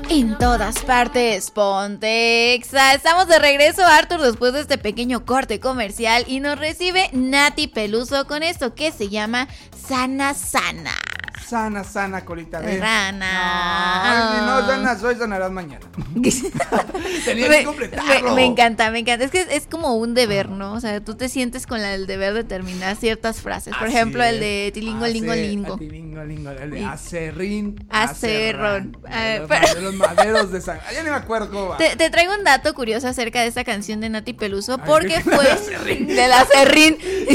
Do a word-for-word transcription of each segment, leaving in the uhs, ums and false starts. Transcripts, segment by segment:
En todas partes, ponte Exa. Estamos de regreso, Arthur, después de este pequeño corte comercial, y nos recibe Nati Peluso con esto que se llama Sana Sana. Sana, sana, colita de rana. No, no, sana, soy sanarás mañana. Tenía me, que completarlo. Me, me encanta, me encanta. Es que es como un deber, ¿no? O sea, tú te sientes con la, el deber de terminar ciertas frases. Por Así ejemplo, es. el de tilingo, lingo, lingo. Tilingo, lingo, el de acerrín. Acerrón. De, pero... de los maderos de San. Ya ni me acuerdo cómo va. Te, te traigo un dato curioso acerca de esta canción de Nati Peluso. Ay, porque ¿qué? fue del acerrín.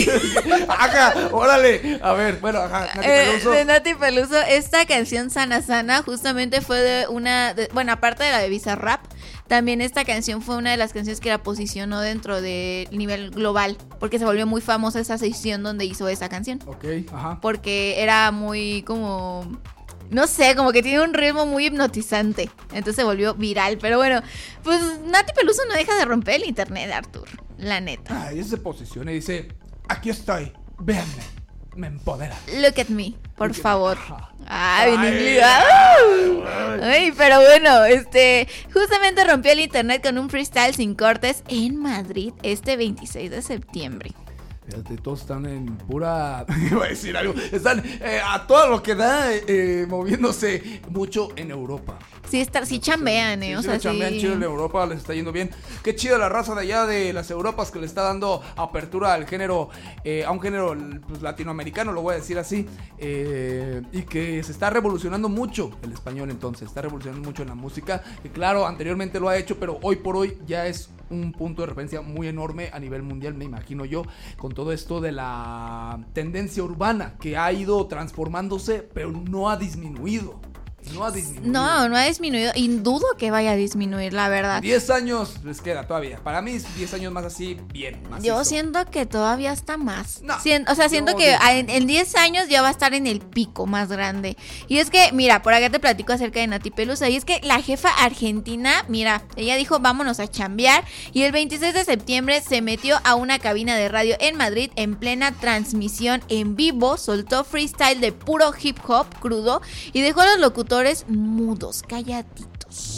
Ajá, órale. A ver, bueno, ajá. Nati Peluso. Eh, de Nati Peluso, esta canción Sana Sana justamente fue de una, de, bueno, aparte de la de Bizarrap, también esta canción fue una de las canciones que la posicionó dentro del nivel global, porque se volvió muy famosa esa sesión donde hizo esa canción. Ok, ajá. Porque era muy como... no sé, como que tiene un ritmo muy hipnotizante. Entonces se volvió viral. Pero bueno, pues Nati Peluso no deja de romper el internet, Arthur. La neta. Ah, ella se posiciona y dice, aquí estoy, véanme, me empodera. Look at me, por Look favor. Ay, Ay, en inglés. ay, Ay, ay, pero bueno, este, justamente rompió el internet con un freestyle sin cortes en Madrid este veintiséis de septiembre. Fíjate, todos están en pura... iba a decir algo. Están eh, a todo lo que da, eh, moviéndose mucho en Europa. Sí, está, sí chambean, eh, Sí, o sí, sea, chambean sí. chido en Europa, les está yendo bien. Qué chido la raza de allá de las Europas que le está dando apertura al género, eh, a un género pues, latinoamericano, lo voy a decir así, eh, y que se está revolucionando mucho el español entonces, está revolucionando mucho en la música, que claro, anteriormente lo ha hecho, pero hoy por hoy ya es un punto de referencia muy enorme a nivel mundial, me imagino yo, con todo esto de la tendencia urbana que ha ido transformándose, pero no ha disminuido. No ha disminuido. No, no ha disminuido. Y dudo que vaya a disminuir, la verdad. diez años les queda todavía. Para mí, diez años más así, bien. Macizo. Yo siento que todavía está más. No, Sien- o sea, siento no, que de- en, en diez años ya va a estar en el pico más grande. Y es que, mira, por acá te platico acerca de Nati Peluso. Y es que la jefa argentina, mira, ella dijo, vámonos a chambear. Y el veintiséis de septiembre se metió a una cabina de radio en Madrid en plena transmisión en vivo. Soltó freestyle de puro hip hop crudo y dejó a los locutores mudos, calladitos.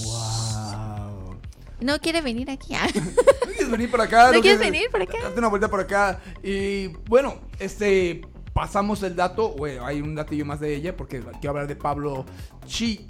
Wow. No quiere venir aquí. ¿Ah? ¿No quieres venir por acá? ¿No quieres venir por acá? Date una vuelta por acá. Y bueno, este... pasamos el dato. Bueno, hay un datillo más de ella porque quiero hablar de Pablo Chille.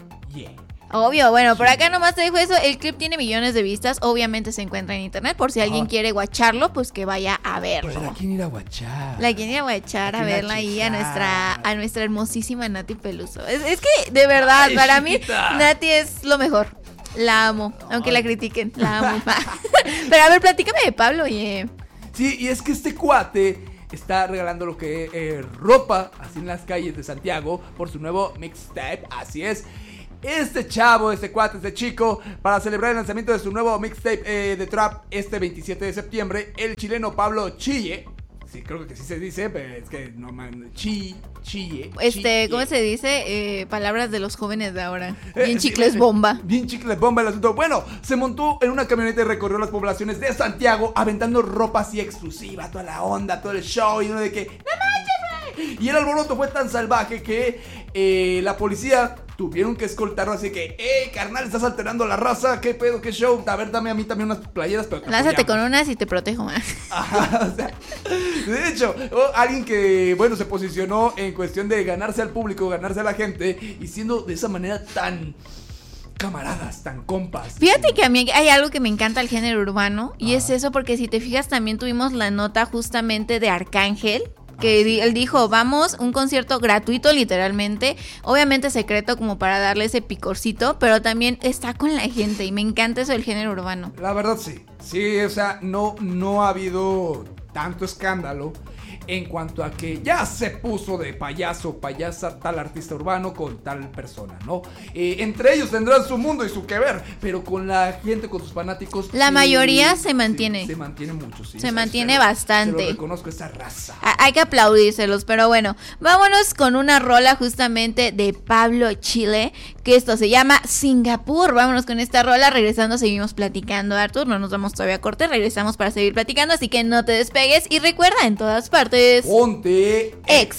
Obvio, bueno, por acá nomás te dejo eso. El clip tiene millones de vistas. Obviamente se encuentra en internet. Por si alguien Ah. quiere guacharlo, pues que vaya a verlo. Pues, ¿a quién ir a guachar? La quieren ir a guachar, ¿A a quién a verla ahí a checar? nuestra, a nuestra hermosísima Nati Peluso. Es, es que, de verdad, Ay, para chiquita. mí, Nati es lo mejor. La amo, aunque la critiquen, la amo. Pero a ver, platícame de Pablo, oye. Sí, y es que este cuate está regalando lo que eh, ropa así en las calles de Santiago por su nuevo mixtape, así es. Este chavo, este cuate, este chico, para celebrar el lanzamiento de su nuevo mixtape eh, de trap este veintisiete de septiembre, el chileno Pablo Chille, sí, creo que sí se dice, pero es que no man, chi, chille. Este, chille. ¿cómo se dice? Eh, palabras de los jóvenes de ahora. Eh, Bien sí, chicles eh, bomba. Bien chicles bomba el asunto. Bueno, se montó en una camioneta y recorrió las poblaciones de Santiago aventando ropa así exclusiva, toda la onda, todo el show y uno de que ¡no manches, güey! Y el alboroto fue tan salvaje que eh, la policía tuvieron que escoltarlo, así que ¡eh, carnal, estás alterando la raza! ¿Qué pedo, qué show? A ver, dame a mí también unas playeras, pero te Lánzate apoyamos. con unas y te protejo más. Ajá, o sea, de hecho, oh, alguien que, bueno, se posicionó en cuestión de ganarse al público, ganarse a la gente, y siendo de esa manera tan camaradas, tan compas. Fíjate que a mí hay algo que me encanta el género urbano, y Ah. es eso porque si te fijas también tuvimos la nota justamente de Arcángel, que di- él dijo, vamos, un concierto gratuito literalmente, obviamente secreto como para darle ese picorcito, pero también está con la gente y me encanta eso del género urbano. La verdad sí, sí, o sea, no, no ha habido tanto escándalo en cuanto a que ya se puso de payaso, payasa tal artista urbano con tal persona, ¿no? Eh, entre ellos tendrán su mundo y su que ver, pero con la gente, con sus fanáticos... La sí, mayoría se sí, mantiene. se mantiene mucho, sí. Se o sea, mantiene se lo- bastante. Se lo reconozco, esa raza. A- Hay que aplaudírselos, pero bueno, vámonos con una rola justamente de Pablo Chille, que esto se llama Singapur. Vámonos con esta rola, regresando seguimos platicando, Arthur, no nos vamos todavía a corte, regresamos para seguir platicando, así que no te despegues y recuerda, en todas partes, Ponte Ex.